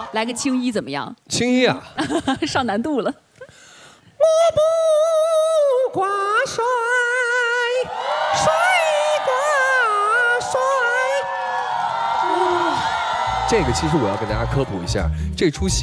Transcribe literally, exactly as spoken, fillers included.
来个青衣怎么样？ 青衣啊， 上难度了。 我不挂帅，帅挂帅。这个其实我要跟大家科普一下，这出戏。